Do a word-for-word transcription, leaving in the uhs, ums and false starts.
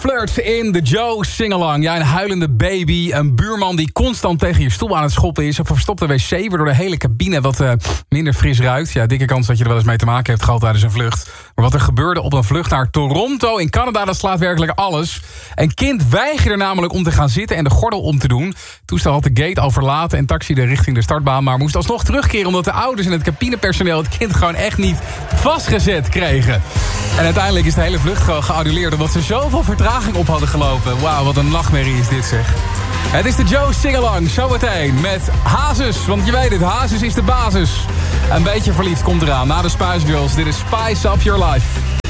Flirt in de Joe Singalong. Ja, een huilende baby, een buurman die constant tegen je stoel aan het schoppen is, of een verstopte wc, waardoor de hele cabine wat uh, minder fris ruikt. Ja, dikke kans dat je er wel eens mee te maken hebt gehad tijdens een vlucht. Maar wat er gebeurde op een vlucht naar Toronto in Canada, dat slaat werkelijk alles. Een kind weigerde namelijk om te gaan zitten en de gordel om te doen. Het toestel had de gate al verlaten en taxiede richting de startbaan, maar moest alsnog terugkeren omdat de ouders en het cabinepersoneel het kind gewoon echt niet vastgezet kregen. En uiteindelijk is de hele vlucht ge- geannuleerd omdat ze zoveel vertraging op hadden gelopen. Wauw, wat een nachtmerrie is dit, zeg. Het is de Joe Singalong, zometeen met Hazes. Want je weet het, Hazes is de basis. Een beetje verliefd komt eraan na de Spice Girls. Dit is Spice Up Your Life.